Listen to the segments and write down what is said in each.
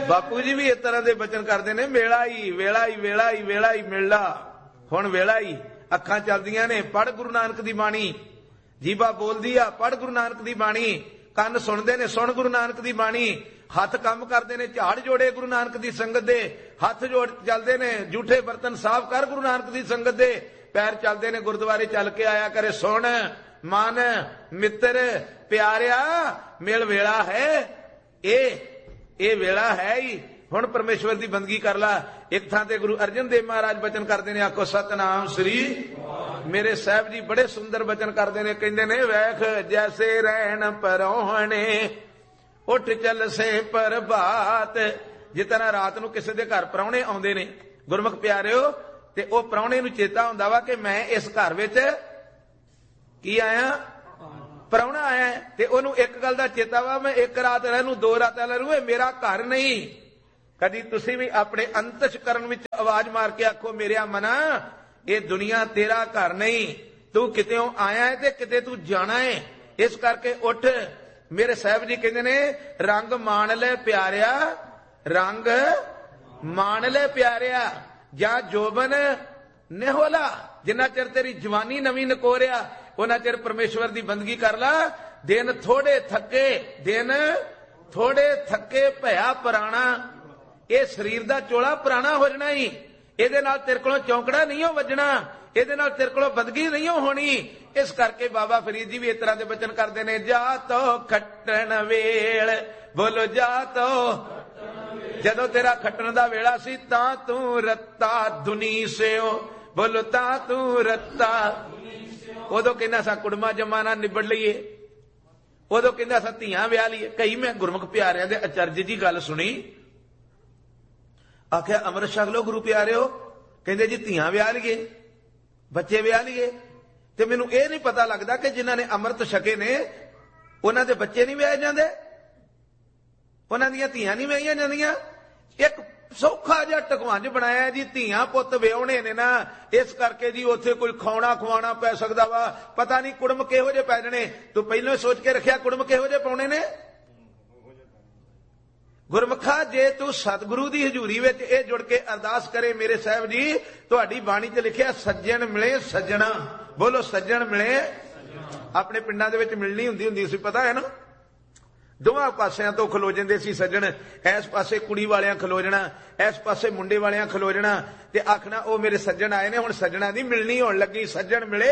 ਬਾਪੂ ਜੀ ਵੀ ਇਸ ਤਰ੍ਹਾਂ ਦੇ ਬਚਨ ਕਰਦੇ ਨੇ, ਵੇਲਾ ਹੀ ਵੇਲਾ ਹੀ ਵੇਲਾ ਹੀ ਵੇਲਾ ਹੀ ਮਿਲਣਾ। ਹੁਣ ਵੇਲਾ ਹੀ, ਅੱਖਾਂ ਚੱਲਦੀਆਂ ਨੇ, ਪੜ੍ਹ ਗੁਰੂ ਨਾਨਕ ਦੀ ਬਾਣੀ, ਜੀਭਾ ਬੋਲਦੀ ਆ, ਪੜ੍ਹ ਗੁਰੂ ਨਾਨਕ ਦੀ ਬਾਣੀ, ਕੰਨ ਸੁਣਦੇ ਨੇ, ਸੁਣ ਗੁਰੂ ਨਾਨਕ ਦੀ ਬਾਣੀ, ਹੱਥ ਕੰਮ ਕਰਦੇ ਨੇ, ਝਾੜ ਜੋੜੇ ਗੁਰੂ ਨਾਨਕ ਦੀ ਸੰਗਤ ਦੇ, ਹੱਥ ਜੋੜ ਚੱਲਦੇ ਨੇ, ਝੂਠੇ ਬਰਤਨ ਸਾਫ਼ ਕਰ ਗੁਰੂ ਨਾਨਕ ਦੀ ਸੰਗਤ ਦੇ, ਪੈਰ ਚੱਲਦੇ ਨੇ, ਗੁਰਦੁਆਰੇ ਚੱਲ ਕੇ ਆਇਆ ਕਰੇ। ਸੁਣ ਮਨ ਮਿੱਤਰ ਪਿਆਰਿਆ, ਮਿਲ ਵੇਲਾ ਹੈ, ਇਹ ਵੇਲਾ ਹੈ ਹੀ। ਹੁਣ ਪਰਮੇਸ਼ਵਰ ਦੀ ਬੰਦਗੀ ਕਰ ਲਾ। ਇੱਕ ਥਾਂ ਤੇ ਗੁਰੂ ਅਰਜਨ ਦੇਵ ਮਹਾਰਾਜ ਬਚਨ ਕਰਦੇ ਨੇ, ਆਖੋ ਸਤਨਾਮ ਸ੍ਰੀ। ਮੇਰੇ ਸਾਹਿਬ ਜੀ ਬੜੇ ਸੁੰਦਰ ਬਚਨ ਕਰਦੇ ਨੇ, ਕਹਿੰਦੇ ਨੇ, ਵੇਖ ਜੈਸੇ ਰਹਿਣ ਪਰੋਹਣੇ ਉੱਠ ਚੱਲ ਸੇ ਪ੍ਰਭਾਤ। ਜਿਸ ਤਰ੍ਹਾਂ ਰਾਤ ਨੂੰ ਕਿਸੇ ਦੇ ਘਰ ਪ੍ਰਾਹੁਣੇ ਆਉਂਦੇ ਨੇ ਗੁਰਮੁਖ ਪਿਆਰਿਓ, ਤੇ ਉਹ ਪ੍ਰਾਹੁਣੇ ਨੂੰ ਚੇਤਾ ਹੁੰਦਾ ਵਾ ਕਿ ਮੈਂ ਇਸ ਘਰ ਵਿੱਚ ਕੀ ਆਇਆ, ਪ੍ਰਾਹੁਣਾ ਆਇਆ, ਤੇ ਉਹਨੂੰ ਇੱਕ ਗੱਲ ਦਾ ਚੇਤਾ ਵਾ, ਮੈਂ ਇੱਕ ਰਾਤ ਰਹਿ ਲੂੰ, 2 ਰਾਤਾਂ ਰਹਿ ਲੂੰ, ਇਹ ਮੇਰਾ ਘਰ ਨਹੀਂ। ਕਦੀ ਤੁਸੀਂ ਵੀ ਆਪਣੇ ਅੰਤਸ਼ਕਰਨ ਵਿੱਚ ਆਵਾਜ਼ ਮਾਰ ਕੇ ਆਖੋ, ਮੇਰਿਆ ਮਨਾ, ਇਹ ਦੁਨੀਆ ਤੇਰਾ ਘਰ ਨਹੀਂ, ਤੂੰ ਕਿਤੇੋਂ ਆਇਆ ਹੈ ਤੇ ਕਿਤੇ ਤੂੰ ਜਾਣਾ ਹੈ। ਇਸ ਕਰਕੇ ਉੱਠ। ਮੇਰੇ ਸਾਹਿਬ ਜੀ ਕਹਿੰਦੇ ਨੇ, ਰੰਗ ਮਾਣ ਲੈ ਪਿਆਰਿਆ, ਰੰਗ ਮਾਣ ਲੈ ਪਿਆਰਿਆ, ਜਾਂ ਜੋਬਨ ਨਿਹੋਲਾ। ਜਿੰਨਾ ਚਿਰ ਤੇਰੀ ਜਵਾਨੀ ਨਵੀਂ ਨਕੋਰਿਆ, ਉਹਨਾਂ ਚਿਰ ਪਰਮੇਸ਼ਵਰ ਦੀ ਬੰਦਗੀ ਕਰ ਲਾ। ਦਿਨ ਥੋੜੇ ਥੱਕੇ ਭਇਆ ਪੁਰਾਣਾ। ਇਹ ਸਰੀਰ ਦਾ ਚੋਲਾ ਪੁਰਾਣਾ ਹੋ ਜਾਣਾ ਹੀ, ਇਹਦੇ ਨਾਲ ਤੇਰੇ ਕੋਲੋਂ ਚੌਂਕੜਾ ਨਹੀਂ ਹੋ ਵੱਜਣਾ, ਇਹਦੇ ਨਾਲ ਤੇਰੇ ਕੋਲੋਂ ਬੰਦਗੀ ਨਹੀਂ ਹੋਣੀ। ਇਸ ਕਰਕੇ ਬਾਬਾ ਫਰੀਦ ਜੀ ਵੀ ਇਸ ਤਰ੍ਹਾਂ ਦੇ ਬਚਨ ਕਰਦੇ ਨੇ, ਜਾ ਤੋ ਖੱਟਣ ਵੇਲ, ਬੋਲੋ ਜਾ ਤੋ। ਜਦੋਂ ਤੇਰਾ ਖੱਟਣ ਦਾ ਵੇਲਾ ਸੀ, ਤਾਂ ਤੂੰ ਰੱਤਾ ਦੁਨੀ ਸਿਓ, ਬੋਲੋ ਤਾਂ ਤੂੰ ਰੱਤਾ। ਉਦੋਂ ਕਹਿੰਦਾ ਸਾ ਕੁੜਮਾ ਜਮਾ ਨਾਲ ਨਿਬੜ ਲਈਏ, ਉਦੋਂ ਕਹਿੰਦਾ ਸਾ ਧੀਆਂ ਵਿਆਹ ਲਈਏ। ਕਈ ਮੈਂ ਗੁਰਮੁਖ ਪਿਆਰਿਆਂ ਦੇ ਅਚਰਜ ਦੀ ਗੱਲ ਸੁਣੀ, ਆਖਿਆ ਅੰਮ੍ਰਿਤ ਛਕ ਲਓ ਗੁਰੂ ਪਿਆਰਿਓ, ਕਹਿੰਦੇ ਜੀ ਧੀਆਂ ਵਿਆਹ ਲਈਏ, ਬੱਚੇ ਵਿਆਹ ਲਈਏ। ਤੇ ਮੈਨੂੰ ਇਹ ਨਹੀਂ ਪਤਾ ਲੱਗਦਾ ਕਿ ਜਿਨ੍ਹਾਂ ਨੇ ਅੰਮ੍ਰਿਤ ਛਕੇ ਨੇ ਉਹਨਾਂ ਦੇ ਬੱਚੇ ਨਹੀਂ ਵਿਆਹੇ ਜਾਂਦੇ, ਉਹਨਾਂ ਦੀਆਂ ਧੀਆਂ ਨਹੀਂ ਵਿਆਹੀਆਂ ਜਾਂਦੀਆਂ। ਇੱਕ ਸੌਖਾ ਜਿਹਾ ਟਕਵਾਂਜ ਬਣਾਇਆ ਜੀ, ਧੀਆਂ ਪੁੱਤ ਵਿਆਹੁਣੇ ਨੇ ਨਾ, ਇਸ ਕਰਕੇ ਜੀ ਉੱਥੇ ਕੋਈ ਖਾਣਾ ਖਵਾਉਣਾ ਪੈ ਸਕਦਾ ਵਾ, ਪਤਾ ਨਹੀਂ ਕੁੜਮ ਕਿਹੋ ਜਿਹੇ ਪੈ ਜਾਣੇ। ਤੂੰ ਪਹਿਲਾਂ ਹੀ ਸੋਚ ਕੇ ਰੱਖਿਆ ਕੁੜਮ ਕਿਹੋ ਜਿਹੇ ਪਾਉਣੇ ਨੇ। ਗੁਰਮੁਖਾ, ਜੇ ਤੂੰ ਸਤਿਗੁਰੂ ਦੀ ਹਜ਼ੂਰੀ ਵਿੱਚ ਇਹ ਜੁੜ ਕੇ ਅਰਦਾਸ ਕਰੇ, ਮੇਰੇ ਸਾਹਿਬ ਜੀ ਤੁਹਾਡੀ ਬਾਣੀ 'ਚ ਲਿਖਿਆ, ਸੱਜਣ ਮਿਲੇ ਸੱਜਣਾ, ਬੋਲੋ ਸੱਜਣ ਮਿਲੇ। ਆਪਣੇ ਪਿੰਡਾਂ ਦੇ ਵਿੱਚ ਮਿਲਣੀ ਹੁੰਦੀ ਸੀ, ਪਤਾ ਹੈ ਨਾ, ਦੋਵਾਂ ਪਾਸਿਆਂ ਤੋਂ ਖਲੋ ਜਾਂਦੇ ਸੀ ਸੱਜਣ। ਇਸ ਪਾਸੇ ਕੁੜੀ ਵਾਲਿਆਂ ਖਲੋ ਜਾਣਾ, ਇਸ ਪਾਸੇ ਮੁੰਡੇ ਵਾਲਿਆਂ ਖਲੋ ਜਾਣਾ, ਤੇ ਆਖਣਾ ਉਹ ਮੇਰੇ ਸੱਜਣ ਆਏ ਨੇ। ਹੁਣ ਸੱਜਣਾ ਦੀ ਮਿਲਣੀ ਹੋਣ ਲੱਗੀ, ਸੱਜਣ ਮਿਲੇ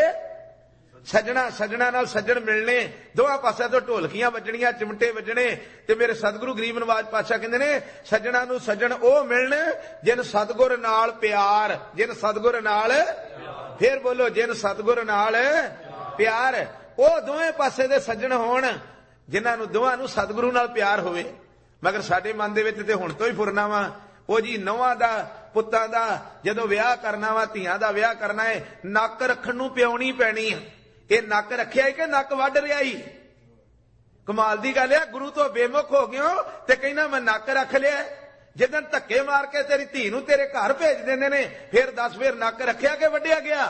ਸੱਜਣਾ, ਸੱਜਣਾ ਨਾਲ ਸੱਜਣ ਮਿਲਣੇ, ਦੋਵਾਂ ਪਾਸਿਆਂ ਤੋਂ ਢੋਲਕੀਆਂ ਵੱਜਣੀਆਂ, ਚਿਮਟੇ ਵੱਜਣੇ। ਤੇ ਮੇਰੇ ਸਤਿਗੁਰੂ ਗਰੀਬ ਨਵਾਜ ਪਾਤਸ਼ਾਹ ਕਹਿੰਦੇ ਨੇ, ਸੱਜਣਾ ਨੂੰ ਸੱਜਣ ਉਹ ਮਿਲਣ ਜਿਨ ਸਤਿਗੁਰ ਨਾਲ ਪਿਆਰ, ਜਿਨ ਸਤਿਗੁਰ ਨਾਲ, ਫੇਰ ਬੋਲੋ, ਜਿਨ ਸਤਿਗੁਰ ਨਾਲ ਪਿਆਰ। ਉਹ ਦੋਵੇਂ ਪਾਸੇ ਦੇ ਸੱਜਣ ਹੋਣ ਜਿਨ੍ਹਾਂ ਨੂੰ ਦੋਵਾਂ ਨੂੰ ਸਤਿਗੁਰੂ ਨਾਲ ਪਿਆਰ ਹੋਵੇ। ਮਗਰ ਸਾਡੇ ਮਨ ਦੇ ਵਿੱਚ ਤੇ ਹੁਣ ਤੋਂ ਹੀ ਫੁਰਨਾ ਵਾ, ਉਹ ਜੀ ਨੌਵਾਂ ਦਾ ਪੁੱਤਾਂ ਦਾ ਜਦੋਂ ਵਿਆਹ ਕਰਨਾ ਵਾ, ਧੀਆਂ ਦਾ ਵਿਆਹ ਕਰਨਾ ਹੈ, ਨੱਕ ਰੱਖਣ ਨੂੰ ਪਿਆਉਣੀ ਪੈਣੀ ਆ। ਇਹ ਨੱਕ ਰੱਖਿਆ ਕਿ ਨੱਕ ਵੱਢ ਰਿਹਾ ਹੀ? ਕਮਾਲ ਦੀ ਗੱਲ ਹੈ, ਗੁਰੂ ਤੋਂ ਬੇਮੁਖ ਹੋ ਗਿਓ ਤੇ ਕਹਿੰਦਾ ਮੈਂ ਨੱਕ ਰੱਖ ਲਿਆ। ਜਿੱਦਣ ਧੱਕੇ ਮਾਰ ਕੇ ਤੇਰੀ ਧੀ ਨੂੰ ਤੇਰੇ ਘਰ ਭੇਜ ਦਿੰਦੇ ਨੇ, ਫਿਰ ਦੱਸ ਫਿਰ ਨੱਕ ਰੱਖਿਆ ਕਿ ਵੱਢਿਆ ਗਿਆ?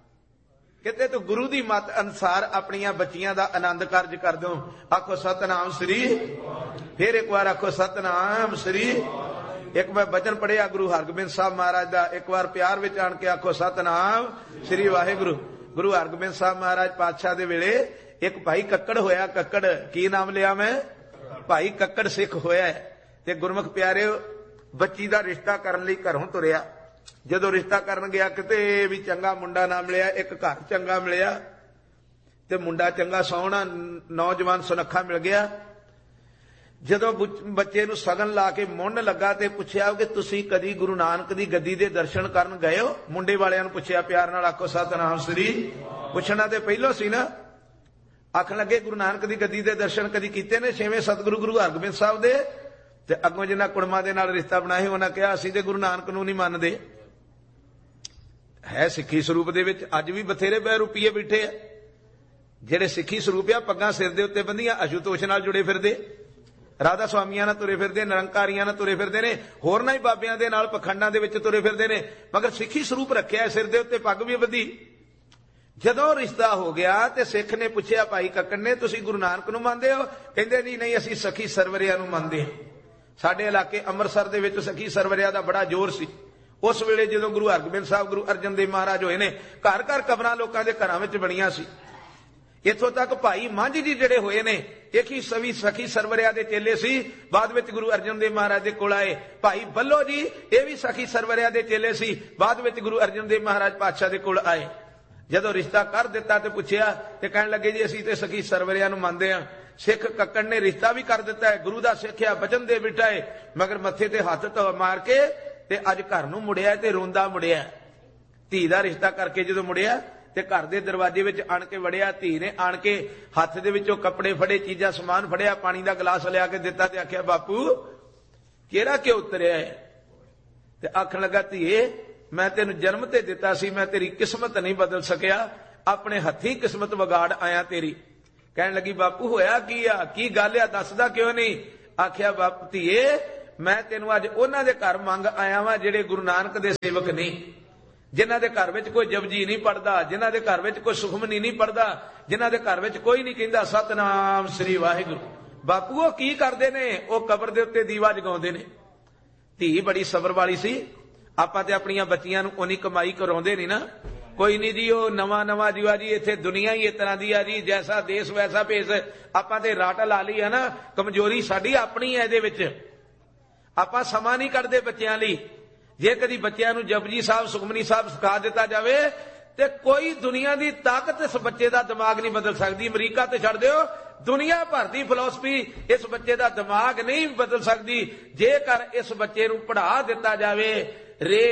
ਕਿਤੇ ਤੂੰ ਗੁਰੂ ਦੀ ਮੱਤ ਅਨੁਸਾਰ ਆਪਣੀਆਂ ਬੱਚੀਆਂ ਦਾ ਆਨੰਦ ਕਾਰਜ ਕਰ ਦਿਓ। ਆਖੋ ਸਤਨਾਮ ਸ੍ਰੀ। ਫਿਰ ਇੱਕ ਵਾਰ ਆਖੋ ਸਤਨਾਮ ਸ੍ਰੀ। ਇੱਕ ਮੈਂ ਬਚਨ ਪੜਿਆ ਗੁਰੂ ਹਰਗੋਬਿੰਦ ਸਾਹਿਬ ਮਹਾਰਾਜ ਦਾ, ਇੱਕ ਵਾਰ ਪਿਆਰ ਵਿੱਚ ਆਣ ਕੇ ਆਖੋ ਸਤਨਾਮ ਸ੍ਰੀ ਵਾਹਿਗੁਰੂ। ਗੁਰੂ ਹਰਗੋਬਿੰਦ ਸਾਹਿਬ ਮਹਾਰਾਜ ਪਾਤਸ਼ਾਹ ਦੇ ਵੇਲੇ ਇੱਕ ਭਾਈ ਕੱਕੜ ਹੋਇਆ। ਕੱਕੜ, ਕੀ ਨਾਮ ਲਿਆ ਮੈਂ? ਭਾਈ ਕੱਕੜ ਸਿੱਖ ਹੋਇਆ। ਤੇ ਗੁਰਮੁਖ ਪਿਆਰਿਓ, ਬੱਚੀ ਦਾ ਰਿਸ਼ਤਾ ਕਰਨ ਲਈ ਘਰੋਂ ਤੁਰਿਆ। ਜਦੋਂ ਰਿਸ਼ਤਾ ਕਰਨ ਗਿਆ, ਕਿਤੇ ਵੀ ਚੰਗਾ ਮੁੰਡਾ ਨਾ ਮਿਲਿਆ। ਇੱਕ ਘਰ ਚੰਗਾ ਮਿਲਿਆ ਤੇ ਮੁੰਡਾ ਚੰਗਾ ਸੋਹਣਾ ਨੌਜਵਾਨ ਸੁਨੱਖਾ ਮਿਲ ਗਿਆ। ਜਦੋਂ ਬੱਚੇ ਨੂੰ ਸਗਨ ਲਾ ਕੇ ਮੁੰਨ ਲੱਗਾ ਤੇ ਪੁੱਛਿਆ ਕਿ ਤੁਸੀਂ ਕਦੀ ਗੁਰੂ ਨਾਨਕ ਦੀ ਗੱਦੀ ਦੇ ਦਰਸ਼ਨ ਕਰਨ ਗਏ ਹੋ? ਮੁੰਡੇ ਵਾਲਿਆਂ ਨੂੰ ਪੁੱਛਿਆ ਪਿਆਰ ਨਾਲ, ਆਖੋ ਸਤਨਾਮ ਸ੍ਰੀ। ਪੁੱਛਣਾ ਤੇ ਪਹਿਲੋਂ ਸੀ ਨਾ। ਆਖਣ ਲੱਗੇ ਗੁਰੂ ਨਾਨਕ ਦੀ ਗੱਦੀ ਦੇ ਦਰਸ਼ਨ ਕਦੀ ਕੀਤੇ ਨੇ? ਛੇਵੇਂ ਸਤਿਗੁਰੂ ਗੁਰੂ ਹਰਗੋਬਿੰਦ ਸਾਹਿਬ ਦੇ। ਤੇ ਅੱਗੋਂ ਜਿਨ੍ਹਾਂ ਕੁੜਮਾਂ ਦੇ ਨਾਲ ਰਿਸ਼ਤਾ ਬਣਾਇਆ ਉਹਨਾਂ ਕਿਹਾ ਅਸੀਂ ਤੇ ਗੁਰੂ ਨਾਨਕ ਨੂੰ ਨਹੀਂ ਮੰਨਦੇ। ਹੈ ਸਿੱਖੀ ਸਰੂਪ ਦੇ ਵਿੱਚ ਅੱਜ ਵੀ ਬਥੇਰੇ ਬੈ ਰੁਪਈਏ ਬੈਠੇ ਆ ਜਿਹੜੇ ਸਿੱਖੀ ਸਰੂਪ ਆ, ਪੱਗਾਂ ਸਿਰ ਦੇ ਉੱਤੇ ਬੰਦੀਆਂ, ਅਸ਼ੂਤੋਸ਼ ਨਾਲ ਜੁੜੇ ਫਿਰਦੇ, ਰਾਧਾ ਸਵਾਮੀਆਂ ਨਾਲ ਤੁਰੇ ਫਿਰਦੇ, ਨਿਰੰਕਾਰੀਆਂ ਨਾਲ ਤੁਰੇ ਫਿਰਦੇ ਨੇ, ਹੋਰਨਾਂ ਹੀ ਬਾਬਿਆਂ ਦੇ ਨਾਲ ਪਖੰਡਾਂ ਦੇ ਵਿੱਚ ਤੁਰੇ ਫਿਰਦੇ ਨੇ, ਮਗਰ ਸਿੱਖੀ ਸਰੂਪ ਰੱਖਿਆ ਸਿਰ ਦੇ ਉੱਤੇ, ਪੱਗ ਵੀ ਬੱਧੀ। ਜਦੋਂ ਰਿਸ਼ਤਾ ਹੋ ਗਿਆ ਤੇ ਸਿੱਖ ਨੇ ਪੁੱਛਿਆ ਭਾਈ ਕੱਕੜ ਨੇ, ਤੁਸੀਂ ਗੁਰੂ ਨਾਨਕ ਨੂੰ ਮੰਨਦੇ ਹੋ? ਕਹਿੰਦੇ ਨਹੀਂ ਅਸੀਂ ਸਖੀ ਸਰਵਰਿਆਂ ਨੂੰ ਮੰਨਦੇ ਹਾਂ। ਸਾਡੇ ਇਲਾਕੇ ਅੰਮ੍ਰਿਤਸਰ ਦੇ ਵਿੱਚ ਸਖੀ ਸਰਵਰਿਆ ਦਾ ਬੜਾ ਜ਼ੋਰ ਸੀ। ਉਸ ਵੇਲੇ ਜਦੋਂ ਗੁਰੂ ਹਰਗੋਬਿੰਦ ਸਾਹਿਬ ਗੁਰੂ ਅਰਜਨ ਦੇਵ ਮਹਾਰਾਜ ਹੋਏ ਨੇ, ਘਰ ਘਰ ਕਬਰਾਂ ਲੋਕਾਂ ਦੇ ਘਰਾਂ ਵਿੱਚ ਬਣੀਆਂ ਸੀ। ਇੱਥੋਂ ਤੱਕ ਭਾਈ ਮੰਝ ਜੀ ਜਿਹੜੇ ਹੋਏ ਨੇ, ਇੱਕ ਹੀ ਸਖੀ ਸਰਵਰਿਆ ਦੇ ਚੇਲੇ ਸੀ, ਬਾਅਦ ਵਿੱਚ ਗੁਰੂ ਅਰਜਨ ਦੇਵ ਮਹਾਰਾਜ ਦੇ ਕੋਲ ਆਏ। ਭਾਈ ਬੱਲੋ ਜੀ ਇਹ ਵੀ ਸਖੀ ਸਰਵਰਿਆ ਦੇ ਚੇਲੇ ਸੀ, ਬਾਅਦ ਵਿੱਚ ਗੁਰੂ ਅਰਜਨ ਦੇਵ ਮਹਾਰਾਜ ਪਾਤਸ਼ਾਹ ਦੇ ਕੋਲ ਆਏ। ਜਦੋਂ ਰਿਸ਼ਤਾ ਕਰ ਦਿੱਤਾ ਤੇ ਪੁੱਛਿਆ ਤੇ ਕਹਿਣ ਲੱਗੇ ਜੀ ਅਸੀਂ ਤੇ ਸਖੀ ਸਰਵਰਿਆ ਨੂੰ ਮੰਨਦੇ ਹਾਂ। ਸਿੱਖ ਕੱਕੜ ਨੇ ਰਿਸ਼ਤਾ ਵੀ ਕਰ ਦਿੱਤਾ ਹੈ, ਗੁਰੂ ਦਾ ਸਿੱਖਿਆ ਬਚਨ ਦੇ ਬਿਠਾਏ, ਮਗਰ ਮੱਥੇ ਤੇ ਹੱਥ ਮਾਰ ਕੇ ਤੇ ਅੱਜ ਘਰ ਨੂੰ ਮੁੜਿਆ ਤੇ ਰੋਂਦਾ ਮੁੜਿਆ। ਧੀ ਦਾ ਰਿਸ਼ਤਾ ਕਰਕੇ ਜਦੋਂ ਮੁੜਿਆ ਤੇ ਘਰ ਦੇ ਦਰਵਾਜ਼ੇ ਵਿੱਚ ਆਣ ਕੇ ਵੜਿਆ, ਧੀ ਨੇ ਆਣ ਕੇ ਹੱਥ ਦੇ ਵਿੱਚੋਂ ਕੱਪੜੇ ਫੜੇ, ਚੀਜ਼ਾਂ ਸਮਾਨ ਫੜਿਆ, ਪਾਣੀ ਦਾ ਗਲਾਸ ਲਿਆ ਕੇ ਦਿੱਤਾ ਤੇ ਆਖਿਆ ਬਾਪੂ ਕਿਹੜਾ ਕਿਉਂ ਉਤਰਿਆ ਹੈ? ਤੇ ਆਖਣ ਲੱਗਾ ਧੀਏ ਮੈਂ ਤੈਨੂੰ ਜਨਮ ਤੇ ਦਿੱਤਾ ਸੀ, ਮੈਂ ਤੇਰੀ ਕਿਸਮਤ ਨਹੀਂ ਬਦਲ ਸਕਿਆ, ਆਪਣੇ ਹੱਥੀਂ ਕਿਸਮਤ ਵਿਗਾੜ ਆਇਆ ਤੇਰੀ। ਕਹਿਣ ਲੱਗੀ ਬਾਪੂ ਹੋਇਆ ਕੀ ਆ, ਕੀ ਗੱਲ ਆ, ਦੱਸਦਾ ਕਿਉਂ ਨਹੀਂ? ਆਖਿਆ ਬਾਪੂ ਧੀਏ ਮੈਂ ਤੈਨੂੰ ਅੱਜ ਉਹਨਾਂ ਦੇ ਘਰ ਮੰਗ ਆਇਆ ਵਾਂ ਜਿਹੜੇ ਗੁਰੂ ਨਾਨਕ ਦੇ ਸੇਵਕ ਨਹੀਂ, ਜਿਨ੍ਹਾਂ ਦੇ ਘਰ ਵਿੱਚ ਕੋਈ ਜਪਜੀ ਨਹੀਂ ਪੜਦਾ, ਜਿਨ੍ਹਾਂ ਦੇ ਘਰ ਵਿੱਚ ਕੋਈ ਸੁਖਮਨੀ ਨਹੀਂ ਪੜਦਾ, ਜਿਨ੍ਹਾਂ ਦੇ ਘਰ ਵਿੱਚ ਕੋਈ ਨਹੀਂ ਕਹਿੰਦਾ ਸਤਨਾਮ ਸ੍ਰੀ ਵਾਹਿਗੁਰੂ। ਬਾਪੂ ਉਹ ਕੀ ਕਰਦੇ ਨੇ? ਉਹ ਕਬਰ ਦੇ ਉੱਤੇ ਦੀਵਾ ਜਗਾਉਂਦੇ ਨੇ। ਧੀ ਬੜੀ ਸਬਰ ਵਾਲੀ ਸੀ। ਆਪਾਂ ਤੇ ਆਪਣੀਆਂ ਬੱਚੀਆਂ ਨੂੰ ਉਨੀ ਕਮਾਈ ਕਰਾਉਂਦੇ ਨਹੀਂ ਨਾ, ਕੋਈ ਨਹੀਂ ਜੀ ਉਹ ਨਵਾਂ ਜੀਵਾ ਜੀ, ਇੱਥੇ ਦੁਨੀਆ ਹੀ ਇਸ ਤਰ੍ਹਾਂ ਦੀ ਆ ਜੀ, ਜੈਸਾ ਦੇਸ਼ ਵੈਸਾ ਭੇਸ। ਆਪਾਂ ਤੇ ਰਾਟ ਲਾ ਲਈ ਹੈ ਨਾ, ਕਮਜ਼ੋਰੀ ਸਾਡੀ ਆਪਣੀ ਹੈ ਇਹਦੇ ਵਿੱਚ। ਆਪਾਂ ਸਮਾਂ ਨਹੀਂ ਕੱਢਦੇ ਬੱਚਿਆਂ ਲਈ। ਜੇ ਕਦੀ ਬੱਚਿਆਂ ਨੂੰ ਜਪਜੀ ਸਾਹਿਬ ਸੁਖਮਨੀ ਸਾਹਿਬ ਸਿਖਾ ਦਿੱਤਾ ਜਾਵੇ ਤੇ ਕੋਈ ਦੁਨੀਆ ਦੀ ਤਾਕਤ ਇਸ ਬੱਚੇ ਦਾ ਦਿਮਾਗ ਨਹੀਂ ਬਦਲ ਸਕਦੀ। ਅਮਰੀਕਾ ਤੇ ਛੱਡ ਦਿਓ, ਦੁਨੀਆ ਭਰ ਦੀ ਫਿਲਾਸਫੀ ਇਸ ਬੱਚੇ ਦਾ ਦਿਮਾਗ ਨਹੀਂ ਬਦਲ ਸਕਦੀ। ਜੇਕਰ ਇਸ ਬੱਚੇ ਨੂੰ ਪੜ੍ਹਾ ਦਿੱਤਾ ਜਾਵੇ ਰੇ